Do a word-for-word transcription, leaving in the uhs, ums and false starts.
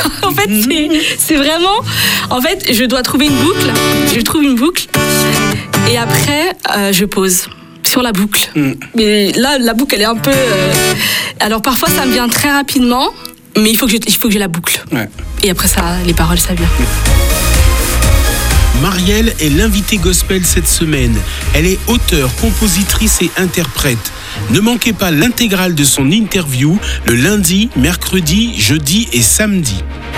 En fait, c'est, c'est vraiment... En fait, je dois trouver une boucle. Je trouve une boucle. Et après, euh, je pose sur la boucle. Mm. Mais là, la boucle, elle est un peu... Euh... Alors, parfois, ça me vient très rapidement. Mais il faut que, je, il faut que j'ai la boucle. Ouais. Et après, ça, les paroles, ça vient. Marielle est l'invitée gospel cette semaine. Elle est auteure, compositrice et interprète. Ne manquez pas l'intégrale de son interview le lundi, mercredi, jeudi et samedi.